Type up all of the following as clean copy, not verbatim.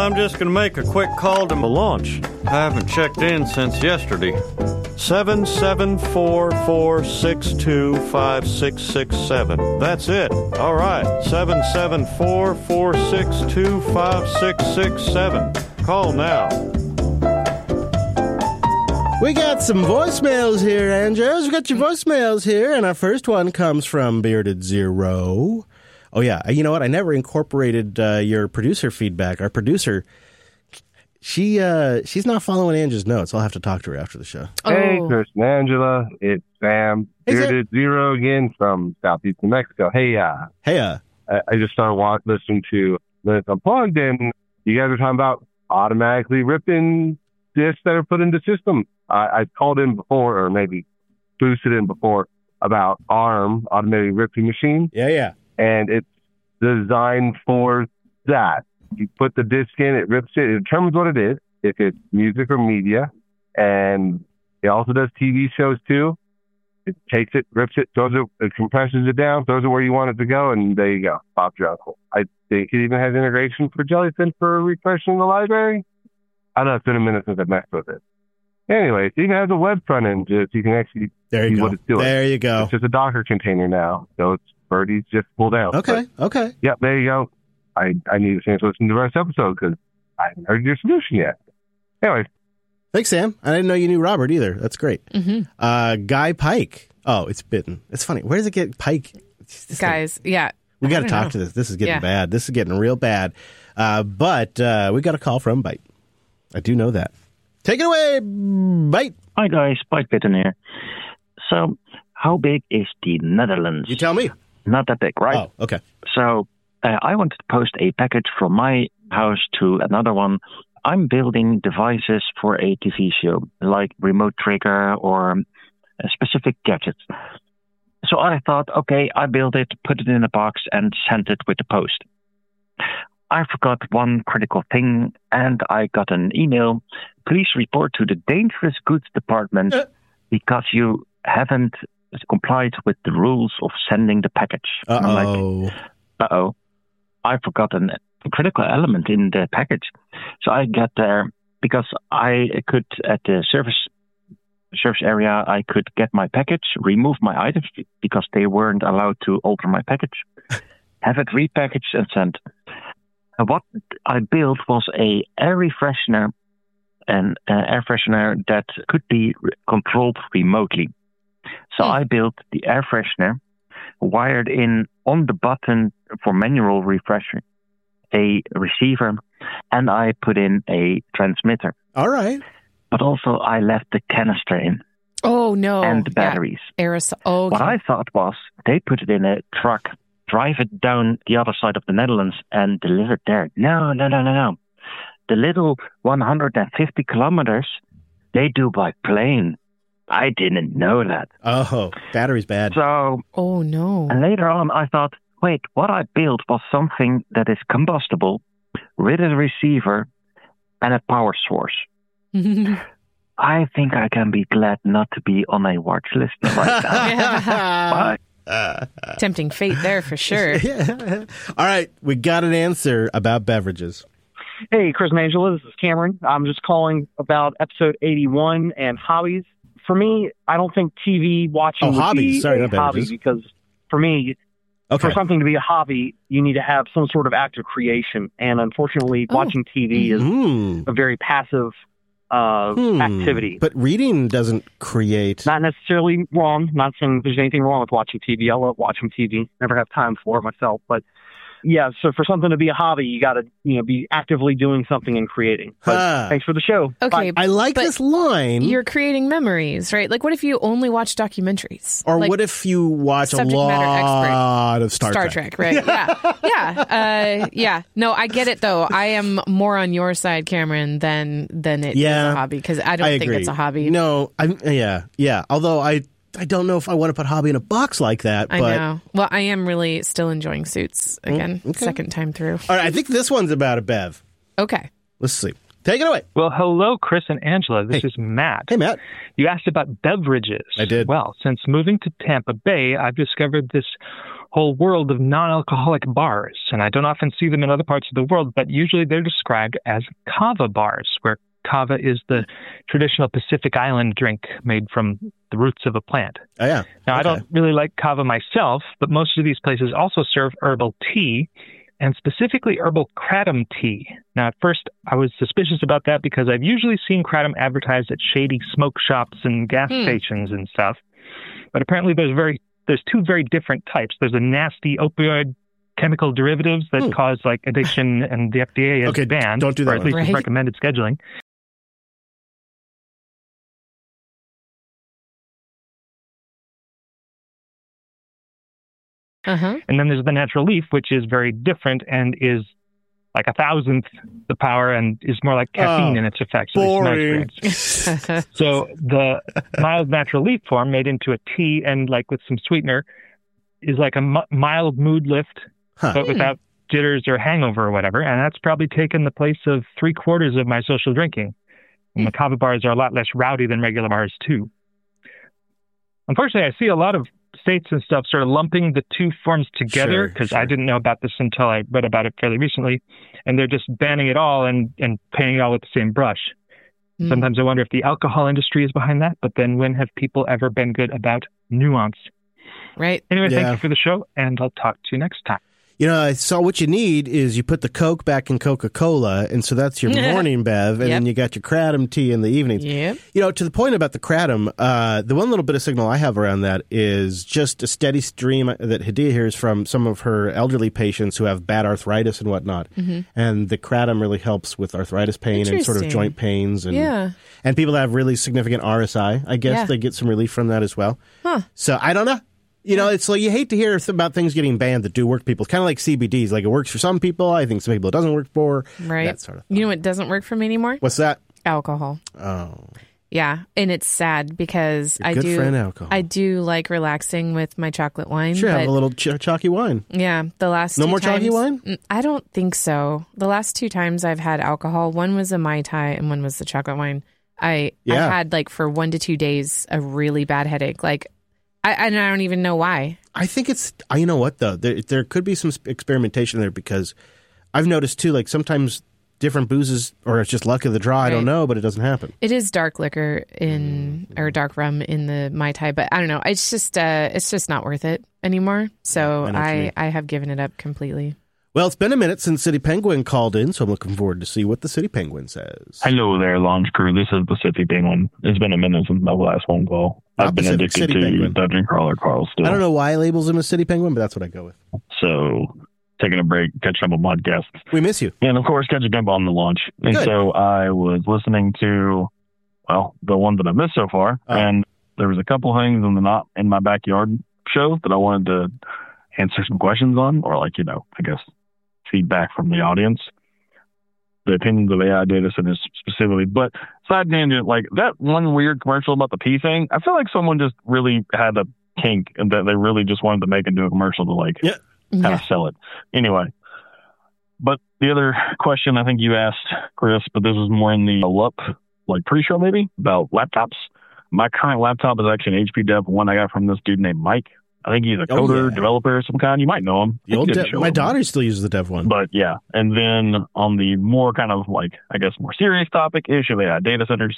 I'm just going to make a quick call to my launch. I haven't checked in since yesterday. 774-462-5667. That's it. All right. 774-462-5667. Call now. We got some voicemails here, Andrews. We got your voicemails here, and our first one comes from Bearded Zero. Oh, yeah. You know what? I never incorporated your producer feedback. Our producer, she's not following Angela's notes. I'll have to talk to her after the show. Hey, Chris and Angela. It's Sam. Hey, Bearded Zero again from Southeast New Mexico. Hey, I just started listening to Linux Unplugged, and you guys are talking about automatically ripping discs that are put into system. I called in before, or maybe boosted in before, about ARM, Automated Ripping Machine. Yeah. And it's designed for that. You put the disc in, it rips it. It determines what it is, if it's music or media. And it also does TV shows, too. It takes it, rips it, compresses it down, throws it where you want it to go, and there you go. Pops your uncle. I think it even has integration for Jellyfin for refreshing the library. I don't know, it's been a minute since I've messed with it. Anyway, it even has a web front end, so you can actually see what it's doing. There you go. It's just a Docker container now, so it's Birdie's just pulled out. Okay. Yep, there you go. I need to finish listening to the rest of the episode because I haven't heard your solution yet. Anyway. Thanks, Sam. I didn't know you knew Robert either. That's great. Mm-hmm. Guy Pike. Oh, it's bitten. It's funny. Where does it get Pike? Guys, yeah. We got to talk to this. This is getting bad. This is getting real bad. But we got a call from Bite. I do know that. Take it away, Bite. Hi, guys. Bite Bitten here. So, how big is the Netherlands? You tell me. Not that big, right? Oh, okay. So, I wanted to post a package from my house to another one. I'm building devices for a TV show, like remote trigger or specific gadgets. So I thought, okay, I build it, put it in a box, and send it with the post. I forgot one critical thing, and I got an email. Please report to the Dangerous Goods Department because you haven't complied with the rules of sending the package. I'm like, I forgot a critical element in the package. So I get there because I could, at the service area, I could get my package, remove my items because they weren't allowed to alter my package, have it repackaged and sent. And what I built was an air freshener that could be controlled remotely. So I built the air freshener, wired in on the button for manual refreshing, a receiver, and I put in a transmitter. All right. But also I left the canister in. Oh, no. And the batteries. Yeah. Aerosol. Oh, okay. What I thought was they put it in a truck, drive it down the other side of the Netherlands and deliver it there. No. The little 150 kilometers, they do by plane. I didn't know that. Oh, battery's bad. So, oh no. And later on, I thought, wait, what I built was something that is combustible with a receiver and a power source. I think I can be glad not to be on a watch list right now. Bye. Tempting fate there for sure. Yeah. All right, we got an answer about beverages. Hey, Chris and Angela, this is Cameron. I'm just calling about episode 81 and hobbies. For me, I don't think TV watching would hobbies. be Sorry, a hobby because for me, for something to be a hobby, you need to have some sort of act of creation. And unfortunately, watching TV is a very passive activity. But reading doesn't create. Not necessarily wrong. Not saying there's anything wrong with watching TV. I love watching TV. Never have time for it myself. But yeah, so for something to be a hobby, you got to be actively doing something and creating. But thanks for the show. Okay, I like this line. You're creating memories, right? Like, what if you only watch documentaries? Or what if you watch a lot of Star Trek? Right? Yeah. No, I get it though. I am more on your side, Cameron, than it is a hobby because I don't think it's a hobby. No, Although I don't know if I want to put hobby in a box like that. But... I know. Well, I am really still enjoying Suits again, second time through. All right, I think this one's about a bev. Okay. Let's see. Take it away. Well, hello, Chris and Angela. This is Matt. Hey, Matt. You asked about beverages. I did. Well, since moving to Tampa Bay, I've discovered this whole world of non-alcoholic bars, and I don't often see them in other parts of the world, but usually they're described as kava bars, where kava is the traditional Pacific Island drink made from the roots of a plant. Oh, yeah. Now, I don't really like kava myself, but most of these places also serve herbal tea, and specifically herbal kratom tea. Now, at first, I was suspicious about that because I've usually seen kratom advertised at shady smoke shops and gas stations and stuff. But apparently there's two very different types. There's a nasty opioid chemical derivatives that cause like addiction, and the FDA has banned, don't do that, or at least recommended scheduling. And then there's the natural leaf, which is very different and is like 1,000th the power and is more like caffeine in its effects. Boring. So the mild natural leaf form made into a tea and like with some sweetener is like a mild mood lift, but without jitters or hangover or whatever. And that's probably taken the place of 3/4 of my social drinking. And the kava bars are a lot less rowdy than regular bars too. Unfortunately, I see a lot of states and stuff sort of lumping the two forms together because I didn't know about this until I read about it fairly recently, and they're just banning it all and painting it all with the same brush. Sometimes I wonder if the alcohol industry is behind that, but then when have people ever been good about nuance? Right. Anyway, thank you for the show, and I'll talk to you next time. You know, I saw what you need is you put the Coke back in Coca-Cola, and so that's your morning bev, and then you got your kratom tea in the evenings. Yep. You know, to the point about the kratom, the one little bit of signal I have around that is just a steady stream that Hadia hears from some of her elderly patients who have bad arthritis and whatnot. And the kratom really helps with arthritis pain and sort of joint pains. And, and people that have really significant RSI, I guess they get some relief from that as well. So I don't know. You know, it's like you hate to hear about things getting banned that do work for people. It's kind of like CBDs. Like it works for some people. I think some people it doesn't work for. Right. That sort of thing. You know what doesn't work for me anymore? What's that? Alcohol. Oh. Yeah. And it's sad because Your good friend alcohol. I do like relaxing with my chocolate wine. Sure, have a little chalky wine. Yeah. The last No two more times, chalky wine? I don't think so. The last 2 times I've had alcohol, one was a Mai Tai and one was the chocolate wine. I had like for 1 to 2 days a really bad headache. Like, I don't even know why. I think it's, you know what, though? There could be some experimentation there because I've noticed, too, like sometimes different boozes, or it's just luck of the draw, I don't know, but it doesn't happen. It is dark liquor or dark rum in the Mai Tai, but I don't know. It's just not worth it anymore. So I have given it up completely. Well, it's been a minute since City Penguin called in, so I'm looking forward to see what the City Penguin says. Hello there, launch crew. This is the City Penguin. It's been a minute since my last phone call. I've been addicted to Dungeon Crawler Carl still. I don't know why he labels him a City Penguin, but that's what I go with. So, taking a break, catching up on podcasts. We miss you. And, of course, catching up on the launch. And so I was listening to, well, the one that I missed so far, and there was a couple things in the Not In My Backyard show that I wanted to answer some questions on, or like, you know, I guess feedback from the audience, the opinions of AI data centers specifically. But side tangent, like that one weird commercial about the pee thing, I feel like someone just really had a kink and that they really just wanted to make into a commercial to like kind of sell it. Anyway, but the other question I think you asked, Chris, but this was more in the LUP, like pre-show maybe, about laptops. My current laptop is actually an HP Dev, one I got from this dude named Mike. I think he's a coder, developer of some kind. You might know him. My daughter still uses the Dev one. But yeah. And then on the more kind of like, I guess, more serious topic issue, AI data centers.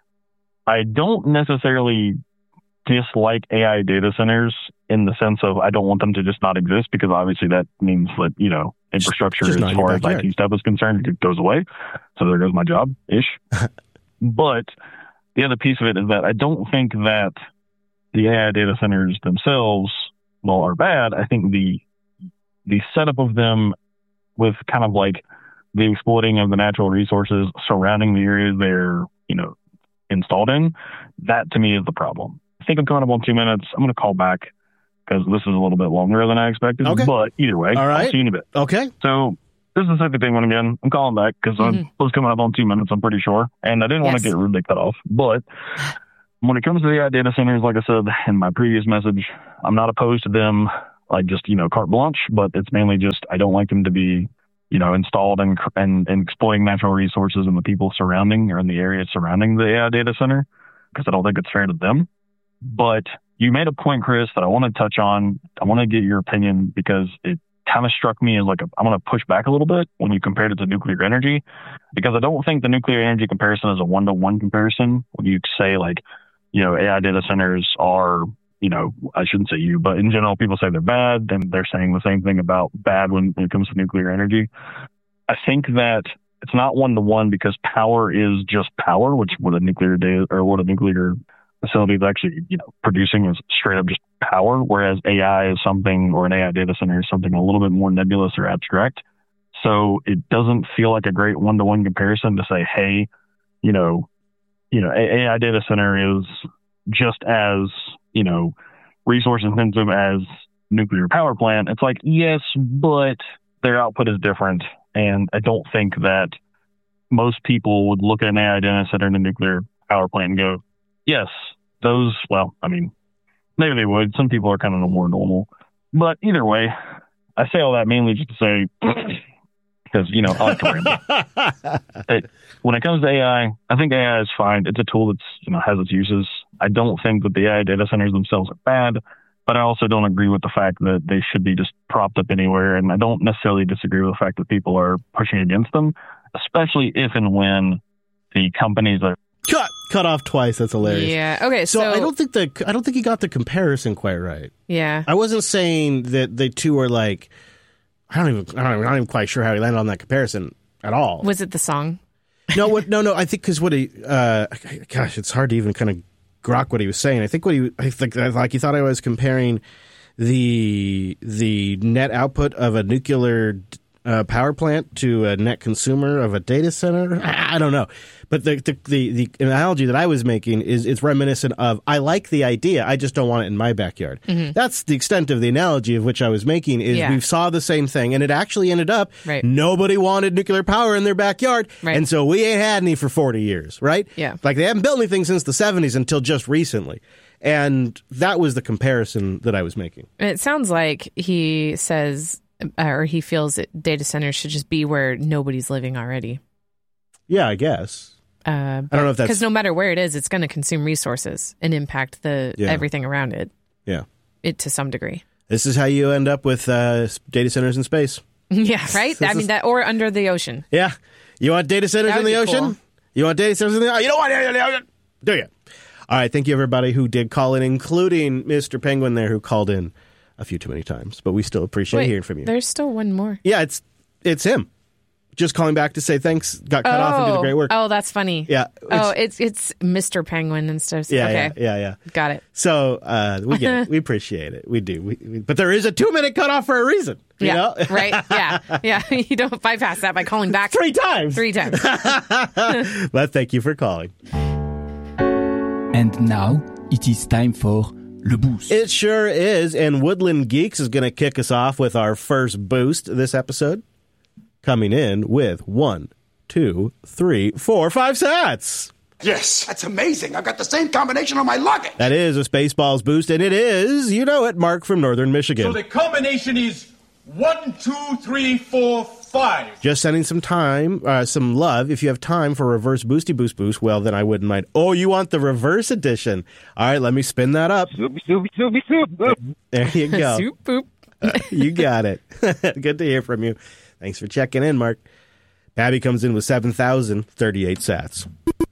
I don't necessarily dislike AI data centers in the sense of I don't want them to just not exist, because obviously that means that, you know, infrastructure as far as IT stuff is concerned, it goes away. So there goes my job-ish. But the other piece of it is that I don't think that the AI data centers themselves, well, are bad. I think the setup of them with kind of like the exploiting of the natural resources surrounding the areas they're, you know, installed in, that to me is the problem. I think I'm coming up on 2 minutes. I'm going to call back because this is a little bit longer than I expected. Okay. But either way, I'll see you in a bit. Okay. So this is the second thing again. I'm calling back because I was coming up on 2 minutes, I'm pretty sure. And I didn't want to get rudely cut off. But when it comes to the AI data centers, like I said in my previous message, I'm not opposed to them, like just, you know, carte blanche, but it's mainly just I don't like them to be, you know, installed and exploiting natural resources and the people surrounding or in the area surrounding the AI data center, because I don't think it's fair to them. But you made a point, Chris, that I want to touch on. I want to get your opinion because it kind of struck me as like I'm going to push back a little bit when you compared it to nuclear energy, because I don't think the nuclear energy comparison is a one-to-one comparison. When you say like, AI data centers are, I shouldn't say you, but in general, people say they're bad, then they're saying the same thing about bad when it comes to nuclear energy. I think that it's not one-to-one because power is just power, which what a nuclear facility is actually, producing is straight up just power, whereas AI is something, or an AI data center is something a little bit more nebulous or abstract. So it doesn't feel like a great one-to-one comparison to say, hey, AI data center is just as, resource intensive as nuclear power plant. It's like, yes, but their output is different. And I don't think that most people would look at an AI data center and a nuclear power plant and go, yes, those, well, I mean, maybe they would. Some people are kind of more normal. But either way, I say all that mainly just to say, because, I like to ramble. When it comes to AI, I think AI is fine. It's a tool that's, has its uses. I don't think that the AI data centers themselves are bad, but I also don't agree with the fact that they should be just propped up anywhere. And I don't necessarily disagree with the fact that people are pushing against them, especially if and when the companies are cut off twice. That's hilarious. Yeah. Okay. So I don't think you got the comparison quite right. Yeah. I wasn't saying that the two are like. I'm not even quite sure how he landed on that comparison at all. Was it the song? No. I think because what he. Gosh, it's hard to even kind of grok what he was saying. I think he thought I was comparing the net output of a nuclear power plant to a net consumer of a data center. I don't know. But the analogy that I was making is reminiscent of, I like the idea, I just don't want it in my backyard. Mm-hmm. That's the extent of the analogy of which I was making, is we saw the same thing, and it actually ended up, nobody wanted nuclear power in their backyard, and so we ain't had any for 40 years, right? Yeah. Like, they haven't built anything since the 70s until just recently. And that was the comparison that I was making. It sounds like he says, or he feels that data centers should just be where nobody's living already. Yeah, I guess. I don't know if that's... Because no matter where it is, it's going to consume resources and impact everything around it. Yeah. It to some degree. This is how you end up with data centers in space. Yeah, right? That or under the ocean. Yeah. You want data centers in the ocean? Cool. You want data centers in the ocean? You don't want data centers in the ocean, do you? All right, thank you, everybody who did call in, including Mr. Penguin there, who called in a few too many times. But we still appreciate hearing from you. There's still one more. Yeah, it's him. Just calling back to say thanks, got cut off and did a great work. Oh, that's funny. Yeah. It's Mr. Penguin and stuff. Yeah, okay. Yeah. Got it. So we get it. We appreciate it. We do. But there is a 2-minute cutoff for a reason. You know? Right. Yeah. You don't bypass that by calling back 3 times. 3 times. But thank you for calling. And now it is time for Le Boost. It sure is. And Woodland Geeks is going to kick us off with our first boost this episode. Coming in with 1, 2, 3, 4, 5 sats. Yes, that's amazing. I've got the same combination on my luggage. That is a Spaceballs boost, and it is, Mark from Northern Michigan. So the combination is 1, 2, 3, 4, 5. Just sending some love. If you have time for reverse boosty boost, well, then I wouldn't mind. Oh, you want the reverse edition? All right, let me spin that up. Soup. There you go. Soup boop. You got it. Good to hear from you. Thanks for checking in, Mark. Babby comes in with 7,038 sats.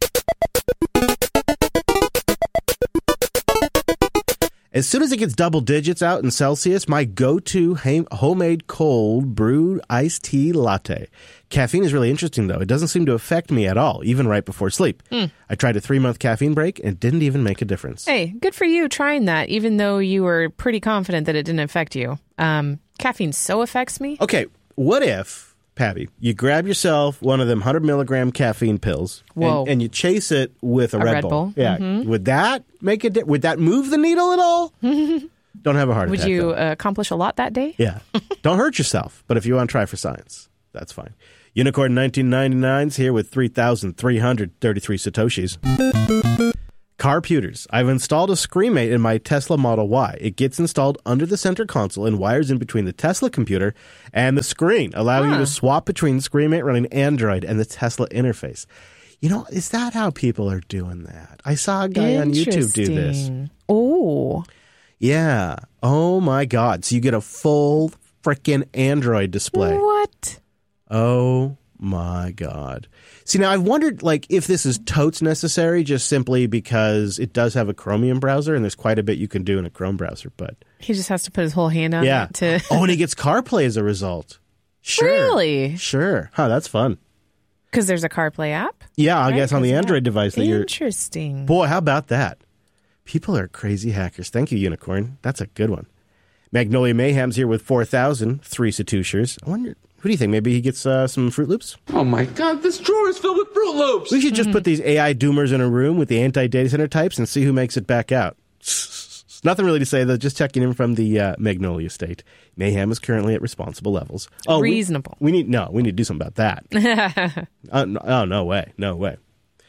As soon as it gets double digits out in Celsius, my go-to homemade cold brewed iced tea latte. Caffeine is really interesting, though. It doesn't seem to affect me at all, even right before sleep. I tried a 3-month caffeine break, and it didn't even make a difference. Hey, good for you trying that, even though you were pretty confident that it didn't affect you. Caffeine so affects me. Okay. What if, Patty, you grab yourself one of them 100 milligram caffeine pills and you chase it with a Red Bull? Yeah. Mm-hmm. Would that make it? Would that move the needle at all? Don't have a heart attack. Would you accomplish a lot that day? Yeah. Don't hurt yourself. But if you want to try for science, that's fine. Unicorn 1999's here with 3,333 Satoshis. Carputers. I've installed a ScreenMate in my Tesla Model Y. It gets installed under the center console and wires in between the Tesla computer and the screen, allowing you to swap between ScreenMate running Android and the Tesla interface. Is that how people are doing that? I saw a guy on YouTube do this. Oh. Yeah. Oh, my God. So you get a full freaking Android display. What? Oh, my God. See, now I've wondered, if this is totes necessary just simply because it does have a Chromium browser and there's quite a bit you can do in a Chrome browser, but... He just has to put his whole hand on it to... Oh, and he gets CarPlay as a result. Sure. Really? Sure. Huh, that's fun. Because there's a CarPlay app? Yeah, I guess on the Android device that you're... Interesting. Boy, how about that? People are crazy hackers. Thank you, Unicorn. That's a good one. Magnolia Mayhem's here with 4,000, 3 Satoshers. I wonder, who do you think? Maybe he gets some Fruit Loops? Oh my God, this drawer is filled with Fruit Loops! We should just put these AI doomers in a room with the anti-data center types and see who makes it back out. Nothing really to say, though. Just checking in from the Magnolia state. Mayhem is currently at responsible levels. Oh, reasonable. We need to do something about that. No way. No way.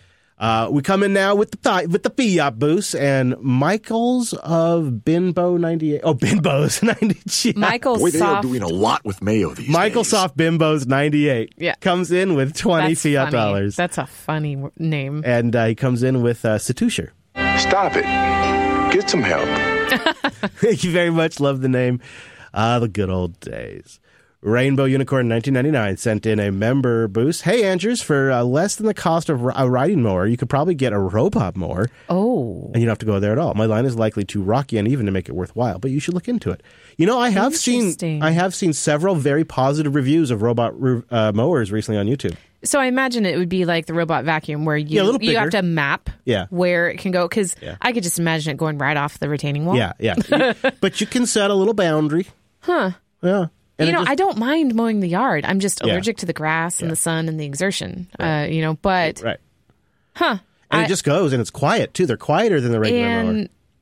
We come in now with the Fiat boost and Michael's of Bimbo 98. Oh, Bimbo's 90. Michael's Boy, they are doing a lot with Mayo these Michael's days. Soft Bimbo's 98. Yeah. Comes in with 20 That's Fiat funny. dollars. That's a funny name. And he comes in with Satusher. Stop it. Get some help. Thank you very much. Love the name. The good old days. Rainbow Unicorn 1999 sent in a member boost. Hey, Andrews, for less than the cost of a riding mower, you could probably get a robot mower. Oh. And you don't have to go there at all. My line is likely too rocky and even to make it worthwhile, but you should look into it. I have seen several very positive reviews of robot mowers recently on YouTube. So I imagine it would be like the robot vacuum where you have to map where it can go. Because I could just imagine it going right off the retaining wall. Yeah. But you can set a little boundary. Huh. Yeah. And I don't mind mowing the yard. I'm just allergic to the grass and the sun and the exertion. Right. But right. Huh. And it just goes, and it's quiet too. They're quieter than the regular mower.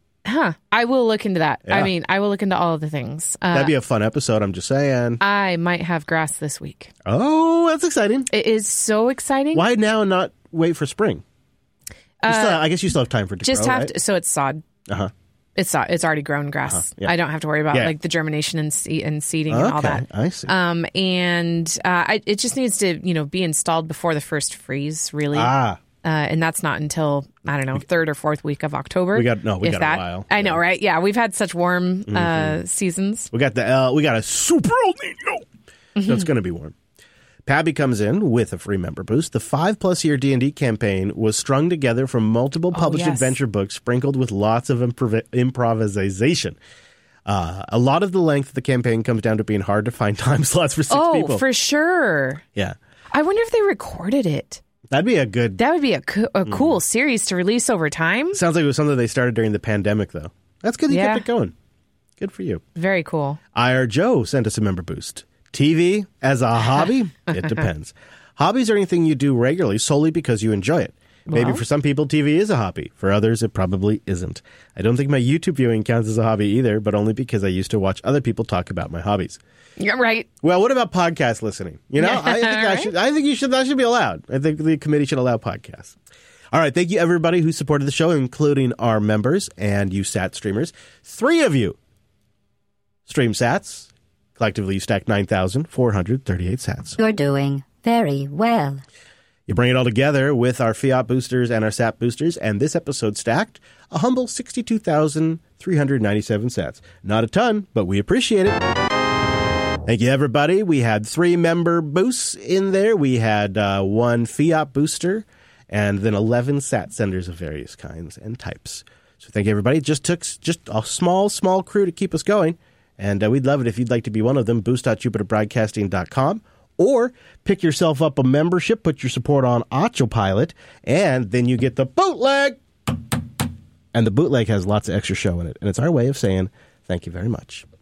I will look into that. Yeah. I mean, I will look into all of the things. That'd be a fun episode, I'm just saying. I might have grass this week. Oh, that's exciting. It is so exciting. Why now and not wait for spring? I guess you still have time for it to grow, right? So it's sod. Uh-huh. It's already grown grass. Yeah. I don't have to worry about like the germination and seeding and all that. I see. It just needs to be installed before the first freeze, really. And that's not until third or fourth week of October. We got a while. I know, right? Yeah, we've had such warm seasons. We got a super El Nino, so it's going to be warm. Pabby comes in with a free member boost. The 5+ year D&D campaign was strung together from multiple published adventure books sprinkled with lots of improvisation. A lot of the length of the campaign comes down to being hard to find time slots for 6 people. Oh, for sure. Yeah. I wonder if they recorded it. That would be a cool series to release over time. Sounds like it was something they started during the pandemic, though. That's good you kept it going. Good for you. Very cool. IR Joe sent us a member boost. TV as a hobby? It depends. Hobbies are anything you do regularly solely because you enjoy it. Maybe for some people, TV is a hobby. For others, it probably isn't. I don't think my YouTube viewing counts as a hobby either, but only because I used to watch other people talk about my hobbies. You're right. Well, what about podcast listening? I think that should be allowed. I think the committee should allow podcasts. All right. Thank you, everybody who supported the show, including our members and you SAT streamers. 3 of you stream SATs. Collectively, you stacked 9,438 sats. You're doing very well. You bring it all together with our Fiat boosters and our SAT boosters, and this episode stacked a humble 62,397 sats. Not a ton, but we appreciate it. Thank you, everybody. We had 3 member boosts in there. We had 1 Fiat booster, and then 11 sat senders of various kinds and types. So thank you, everybody. It just took a small crew to keep us going. And we'd love it if you'd like to be one of them, boost.jupiterbroadcasting.com, or pick yourself up a membership, put your support on Autopilot, and then you get the bootleg. And the bootleg has lots of extra show in it. And it's our way of saying thank you very much.